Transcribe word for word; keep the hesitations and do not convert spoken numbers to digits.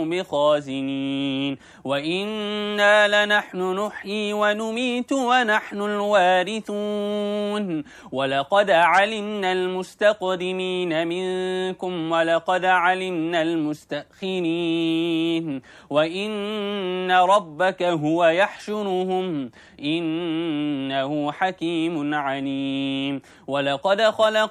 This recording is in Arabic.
بخازنين وإنا لنحن نحيي ونميت ونحن الوارثون ولقد علمنا المستقدمين منكم ولقد علمنا المستأخرين وإن ربك هو يحشرهم إنه حكيم عليم ولقد خلق